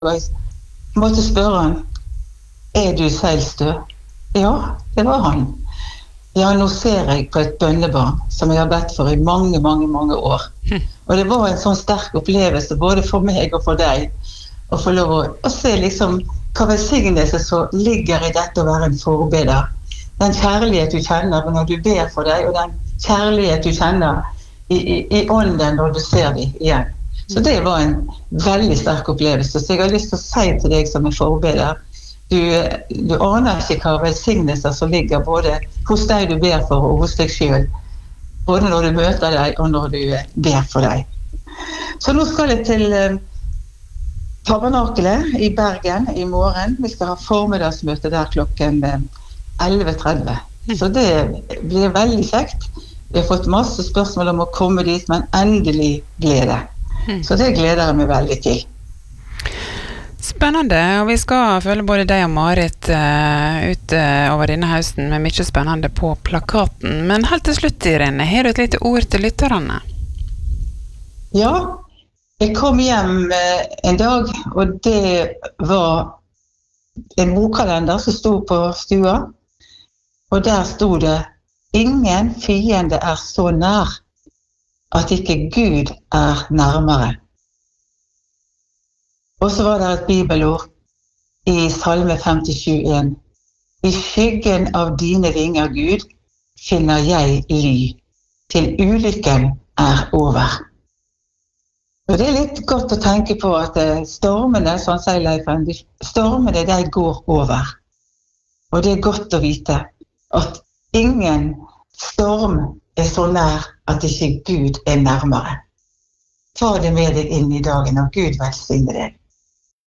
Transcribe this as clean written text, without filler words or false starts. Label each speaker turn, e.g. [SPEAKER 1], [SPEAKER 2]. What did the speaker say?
[SPEAKER 1] jeg måtte spørre han, du seilstø? Ja, det var han. Ja, nå ser jeg på et bønnebarn som jeg har bedt for i mange, mange, mange år. Og det var en sånn sterk opplevelse, både for meg og for deg, å få lov å se liksom hva velsignelse som ligger i dette å være en forbeder. Den kjærlighet du kjenner når du ber for deg, og den kjærlighet du kjenner i ånden når du ser dem igjen. Så det var en veldig sterk opplevelse. Så jeg har lyst til å si til deg som en forbeder, du aner ikke hva velsignelser som ligger både hos deg du ber for og hos deg selv. Både når du møter deg og når du ber for deg. Så nå skal jeg til Tabernakelet i Bergen i morgen. Vi skal ha formiddagsmøte der klokken 11:30. Så det blir veldig kjekt. Vi har fått masse spørsmål om å komme dit, men endelig ble det. Så det gleder jeg meg veldig til.
[SPEAKER 2] Spennende, og vi skal følge både deg og Marit ut over denne høsten med mye spennende på plakaten. Men helt til slutt, Irene, har du et lite ord til lytterne?
[SPEAKER 1] Ja, jeg kom hjem en dag, og det var en bokkalender som stod på stua, og der stod det: ingen fiende er så nær at ikke Gud er nærmere. Og så var det et bibelord i Salme 57:1. I skyggen av dine vinger, Gud, finner jeg ly, til ulykken er over. Og det er litt godt å tenke på at stormene, sånn sier Leifen, stormene de går over. Og det er godt å vite at ingen storm er så nær at ikke Gud er nærmere. Ta det med deg inn i dagen, og Gud velsigne deg.